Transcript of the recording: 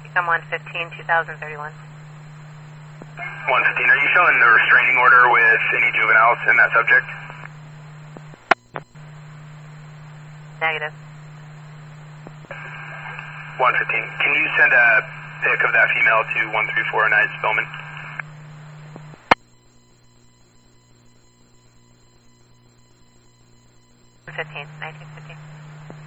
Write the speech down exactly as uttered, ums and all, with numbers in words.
Become one fifteen, two thousand thirty-one. one fifteen, are you showing the restraining order with any juveniles in that subject? Negative. one fifteen, can you send a pic of that female to one three four nine Spillman? fifteen, nineteen fifteen.